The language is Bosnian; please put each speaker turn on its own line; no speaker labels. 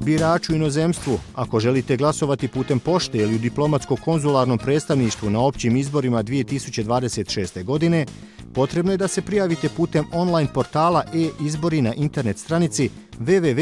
Birači u inozemstvu, ako želite glasovati putem pošte ili u diplomatsko-konzularnom predstavništvu na općim izborima 2026. godine, potrebno je da se prijavite putem online portala e-izbori na internet stranici www.bira.gov.